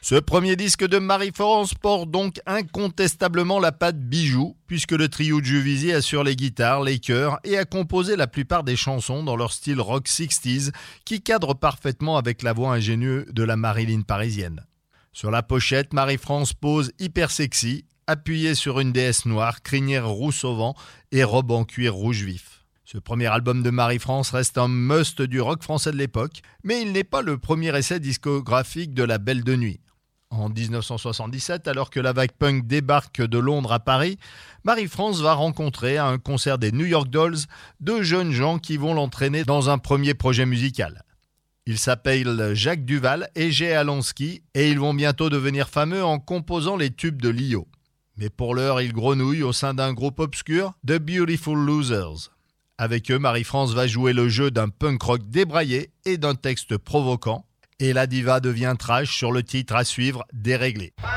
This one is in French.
Ce premier disque de Marie-France porte donc incontestablement la patte bijou, puisque le trio Juvisy assure les guitares, les chœurs et a composé la plupart des chansons dans leur style rock 60s, qui cadre parfaitement avec la voix ingénieuse de la Marilyn parisienne. Sur la pochette, Marie-France pose hyper sexy, appuyée sur une déesse noire, crinière rousse au vent et robe en cuir rouge vif. Ce premier album de Marie-France reste un must du rock français de l'époque, mais il n'est pas le premier essai discographique de la Belle de Nuit. En 1977, alors que la vague punk débarque de Londres à Paris, Marie-France va rencontrer à un concert des New York Dolls deux jeunes gens qui vont l'entraîner dans un premier projet musical. Ils s'appellent Jacques Duval et Jay Alonski et ils vont bientôt devenir fameux en composant les tubes de Lio. Mais pour l'heure, ils grenouillent au sein d'un groupe obscur, The Beautiful Losers. Avec eux, Marie-France va jouer le jeu d'un punk rock débraillé et d'un texte provoquant. Et la diva devient trash sur le titre à suivre, Déréglé.